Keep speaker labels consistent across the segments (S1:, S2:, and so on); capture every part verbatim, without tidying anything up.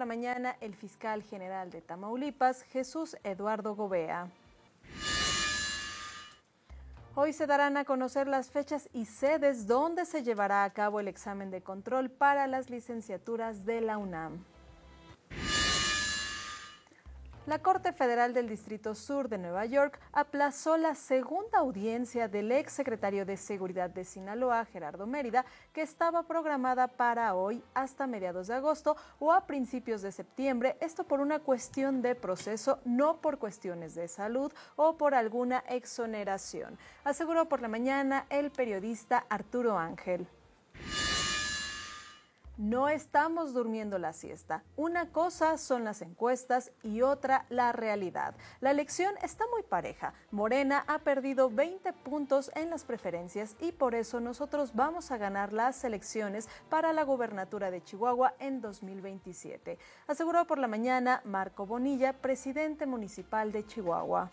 S1: la mañana el fiscal general de Tamaulipas, Jesús Eduardo Gobea. Hoy se darán a conocer las fechas y sedes donde se llevará a cabo el examen de control para las licenciaturas de la UNAM. La Corte Federal del Distrito Sur de Nueva York aplazó la segunda audiencia del exsecretario de Seguridad de Sinaloa, Gerardo Mérida, que estaba programada para hoy hasta mediados de agosto o a principios de septiembre, esto por una cuestión de proceso, no por cuestiones de salud o por alguna exoneración, aseguró por la mañana el periodista Arturo Ángel. No estamos durmiendo la siesta. Una cosa son las encuestas y otra la realidad. La elección está muy pareja. Morena ha perdido veinte puntos en las preferencias y por eso nosotros vamos a ganar las elecciones para la gubernatura de Chihuahua en dos mil veintisiete, aseguró por la mañana Marco Bonilla, presidente municipal de Chihuahua.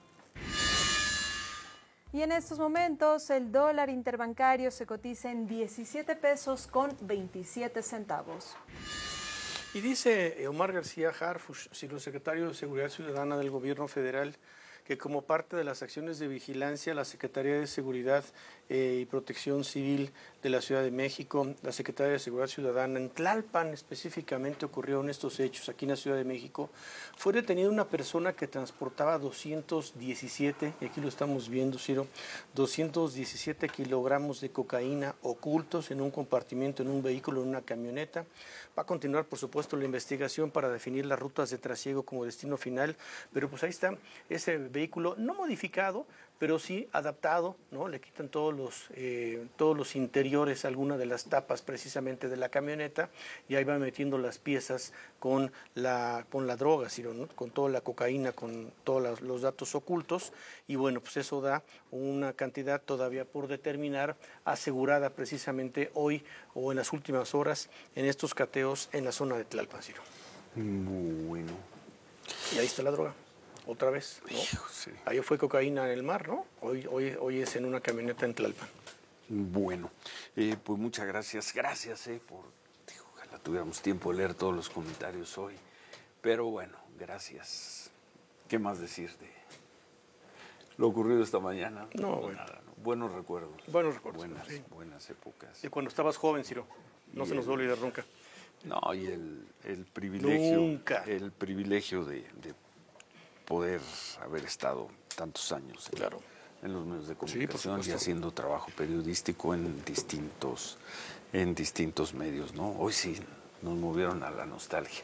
S1: Y en estos momentos el dólar interbancario se cotiza en diecisiete pesos con veintisiete centavos.
S2: Y dice Omar García Harfuch, secretario de Seguridad Ciudadana del Gobierno Federal, que como parte de las acciones de vigilancia, la Secretaría de Seguridad eh, y Protección Civil de la Ciudad de México, la Secretaría de Seguridad Ciudadana, en Tlalpan específicamente ocurrieron estos hechos, aquí en la Ciudad de México, fue detenida una persona que transportaba doscientos diecisiete, y aquí lo estamos viendo, Ciro, doscientos diecisiete kilogramos de cocaína ocultos en un compartimento, en un vehículo, en una camioneta. Va a continuar, por supuesto, la investigación para definir las rutas de trasiego como destino final, pero pues ahí está ese vehículo no modificado, pero sí adaptado, ¿no? Le quitan todos los, eh, todos los interiores, algunas de las tapas precisamente de la camioneta, y ahí van metiendo las piezas con la, con la droga, ¿no? Con toda la cocaína, con todos los, los datos ocultos, y bueno, pues eso da una cantidad todavía por determinar, asegurada precisamente hoy o en las últimas horas en estos cateos en la zona de Tlalpan, Ciro.
S3: Bueno.
S2: Y ahí está la droga. Otra vez, ¿no?
S3: Sí.
S2: Ahí fue cocaína en el mar, ¿no? Hoy, hoy, hoy es en una camioneta en Tlalpan.
S3: Bueno, eh, pues muchas gracias. Gracias, eh, por... Digo, ojalá tuviéramos tiempo de leer todos los comentarios hoy. Pero bueno, gracias. ¿Qué más decir de lo ocurrido esta mañana?
S2: No,
S3: pues
S2: bueno.
S3: Nada, ¿no? Buenos recuerdos.
S2: Buenos recuerdos.
S3: Buenas,
S2: sí.
S3: buenas épocas.
S2: Y cuando estabas joven, Ciro, no
S3: Y
S2: se nos va a olvidar nunca.
S3: No, y el, el privilegio...
S2: Nunca.
S3: El privilegio de... de poder haber estado tantos años en,
S2: claro.
S3: en los medios de comunicación
S2: sí,
S3: y haciendo trabajo periodístico en distintos, en distintos medios, ¿no? Hoy sí nos movieron a la nostalgia.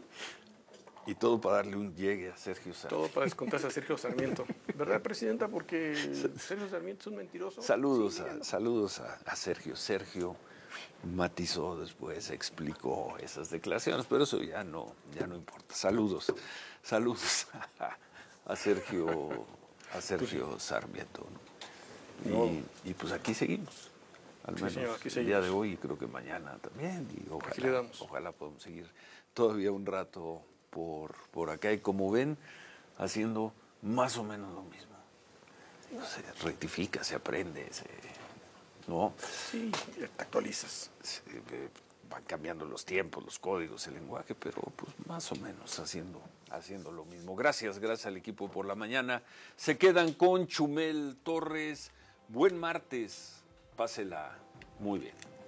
S3: Y todo para darle un llegue a Sergio Sarmiento.
S2: Todo para descontarse a Sergio Sarmiento. ¿Verdad, Presidenta? Porque Sergio Sarmiento es un mentiroso.
S3: Saludos,
S2: sí,
S3: a,
S2: no.
S3: saludos a, a Sergio. Sergio matizó después, explicó esas declaraciones, pero eso ya no, ya no importa. Saludos, saludos a, a Sergio, a Sergio Sarmiento, ¿no?
S2: No.
S3: Y, y pues aquí seguimos, al
S2: Sí,
S3: menos
S2: señor, aquí
S3: el
S2: seguimos.
S3: día de hoy y creo que mañana también. Y ojalá,
S2: Aquí le damos.
S3: ojalá podamos seguir todavía un rato por, por acá y como ven, haciendo más o menos lo mismo. Se rectifica, se aprende, se... ¿no?
S2: Sí, te actualizas.
S3: Se, eh, van cambiando los tiempos, los códigos, el lenguaje, pero pues más o menos haciendo, haciendo lo mismo. Gracias, gracias al equipo por la mañana. Se quedan con Chumel Torres. Buen martes, pásela muy bien.